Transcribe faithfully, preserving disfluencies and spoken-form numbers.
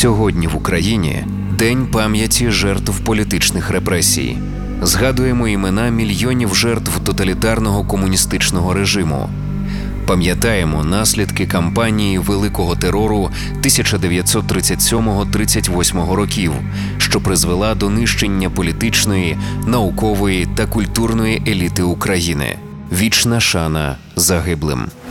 Сьогодні в Україні День пам'яті жертв політичних репресій. Згадуємо імена мільйонів жертв тоталітарного комуністичного режиму. Пам'ятаємо наслідки кампанії Великого терору тисяча дев'ятсот тридцять сьомого — тридцять восьмого років, що призвела до нищення політичної, наукової та культурної еліти України. Вічна шана загиблим.